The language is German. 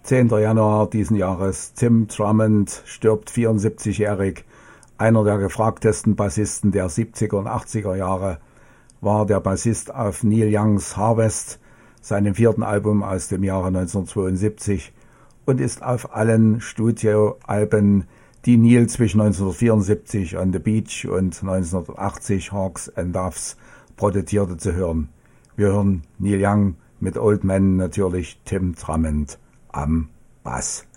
10. Januar diesen Jahres. Tim Drummond stirbt 74-jährig. Einer der gefragtesten Bassisten der 70er und 80er Jahre, war der Bassist auf Neil Youngs Harvest, seinem 4. Album aus dem Jahre 1972, und ist auf allen Studioalben, die Neil zwischen 1974 on the Beach und 1980 Hawks and Doves produzierte, zu hören. Wir hören Neil Young mit Old Man, natürlich Tim Drummond am Bass.